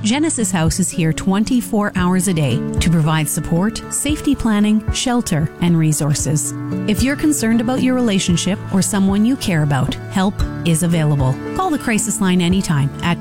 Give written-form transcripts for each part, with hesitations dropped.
Genesis House is here 24 hours a day to provide support, safety planning, shelter, and resources. If you're concerned about your relationship or someone you care about, help is available. Call the crisis line anytime at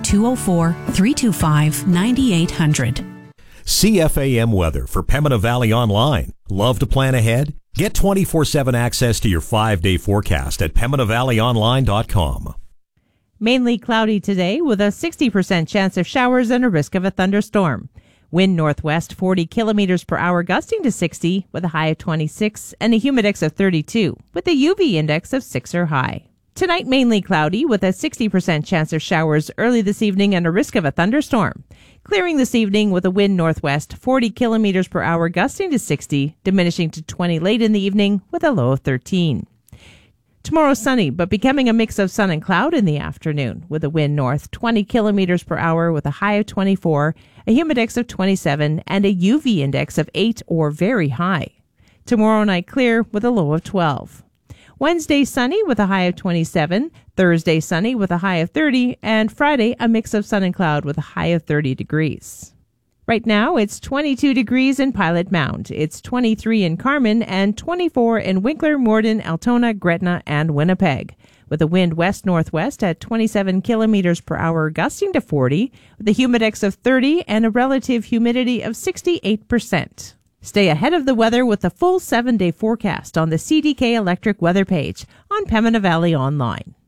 204-325-9800. CFAM weather for Pembina Valley Online. Love to plan ahead? Get 24/7 access to your 5-day forecast at PembinaValleyOnline.com. Mainly cloudy today with a 60% chance of showers and a risk of a thunderstorm. Wind northwest 40 kilometers per hour gusting to 60 with a high of 26 and a humidex of 32 with a UV index of 6 or high. Tonight mainly cloudy with a 60% chance of showers early this evening and a risk of a thunderstorm. Clearing this evening with a wind northwest 40 kilometers per hour gusting to 60, diminishing to 20 late in the evening with a low of 13. Tomorrow sunny, but becoming a mix of sun and cloud in the afternoon with a wind north 20 kilometers per hour with a high of 24, a humidex of 27, and a UV index of 8 or very high. Tomorrow night clear with a low of 12. Wednesday sunny with a high of 27, Thursday sunny with a high of 30, and Friday a mix of sun and cloud with a high of 30 degrees. Right now, it's 22 degrees in Pilot Mound. It's 23 in Carman and 24 in Winkler, Morden, Altona, Gretna, and Winnipeg. With a wind west-northwest at 27 kilometers per hour gusting to 40, with a humidex of 30 and a relative humidity of 68%. Stay ahead of the weather with the full 7-day forecast on the CDK Electric weather page on Pembina Valley Online.